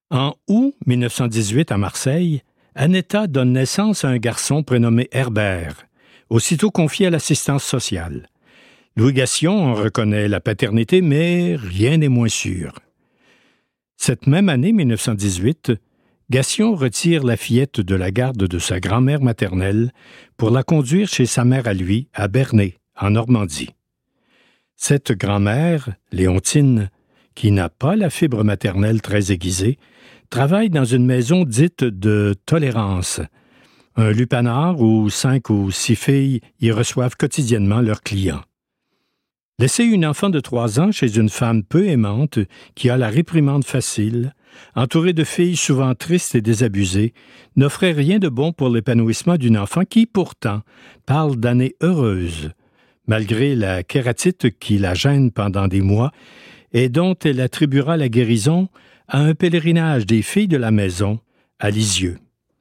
En août 1918, à Marseille, Annetta donne naissance à un garçon prénommé Herbert, aussitôt confié à l'assistance sociale. Louis Gassion en reconnaît la paternité, mais rien n'est moins sûr. Cette même année, 1918, Gassion retire la fillette de la garde de sa grand-mère maternelle pour la conduire chez sa mère à lui, à Bernay, en Normandie. Cette grand-mère, Léontine, qui n'a pas la fibre maternelle très aiguisée, travaille dans une maison dite de tolérance, un lupanar où 5 ou 6 filles y reçoivent quotidiennement leurs clients. Laisser une enfant de 3 ans chez une femme peu aimante qui a la réprimande facile, entourée de filles souvent tristes et désabusées, n'offrait rien de bon pour l'épanouissement d'une enfant qui, pourtant, parle d'années heureuses, malgré la kératite qui la gêne pendant des mois et dont elle attribuera la guérison à un pèlerinage des filles de la maison à Lisieux.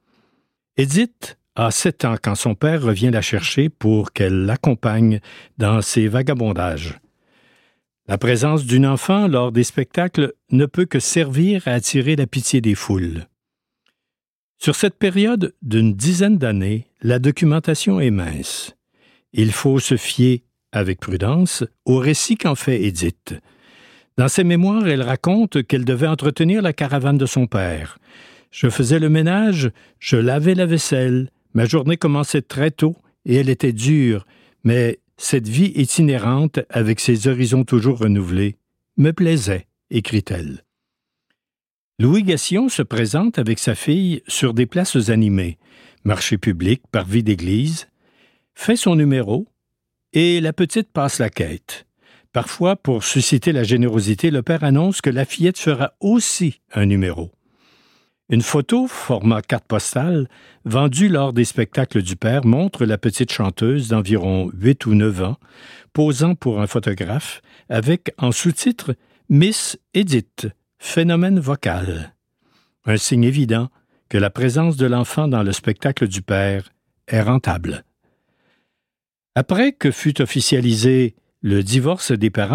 Édith a 7 ans quand son père revient la chercher pour qu'elle l'accompagne dans ses vagabondages. La présence d'une enfant lors des spectacles ne peut que servir à attirer la pitié des foules. Sur cette période d'une dizaine d'années, la documentation est mince. Il faut se fier, avec prudence, au récit qu'en fait Édith. Dans ses mémoires, elle raconte qu'elle devait entretenir la caravane de son père. « Je faisais le ménage, je lavais la vaisselle. Ma journée commençait très tôt et elle était dure, mais cette vie itinérante, avec ses horizons toujours renouvelés, me plaisait, » écrit-elle. Louis Gassion se présente avec sa fille sur des places animées, marchés publics, parvis d'église, fait son numéro et la petite passe la quête. Parfois, pour susciter la générosité, le père annonce que la fillette fera aussi un numéro. Une photo, format carte postale, vendue lors des spectacles du père, montre la petite chanteuse d'environ 8 ou 9 ans, posant pour un photographe, avec en sous-titre « Miss Édith, phénomène vocal ». Un signe évident que la présence de l'enfant dans le spectacle du père est rentable. Après que fut officialisé le divorce des parents